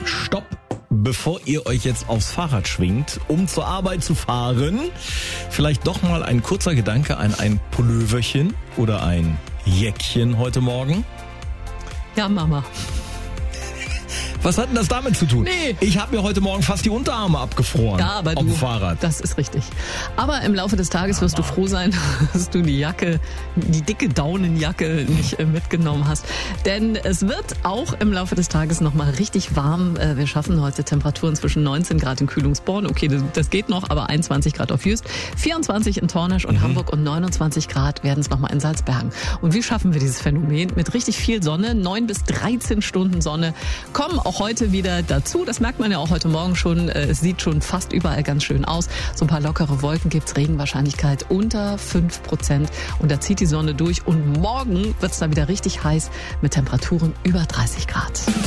Stopp, bevor ihr euch jetzt aufs Fahrrad schwingt, um zur Arbeit zu fahren. Vielleicht doch mal ein kurzer Gedanke an ein Pulloverchen oder ein Jäckchen heute Morgen. Ja, Mama. Was hat denn das damit zu tun? Nee. Ich habe mir heute Morgen fast die Unterarme abgefroren auf dem Fahrrad. Das ist richtig. Aber im Laufe des Tages wirst du froh sein, dass du die Jacke, die dicke Daunenjacke nicht mitgenommen hast. Denn es wird auch im Laufe des Tages nochmal richtig warm. Wir schaffen heute Temperaturen zwischen 19 Grad in Kühlungsborn. Okay, das geht noch, aber 21 Grad auf Jüst. 24 in Tornisch und Hamburg und 29 Grad werden es nochmal in Salzbergen. Und wie schaffen wir dieses Phänomen? Mit richtig viel Sonne, 9 bis 13 Stunden Sonne, kommen auch heute wieder dazu. Das merkt man ja auch heute Morgen schon. Es sieht schon fast überall ganz schön aus. So ein paar lockere Wolken gibt's, Regenwahrscheinlichkeit unter 5%. Und da zieht die Sonne durch. Und morgen wird's dann wieder richtig heiß mit Temperaturen über 30 Grad.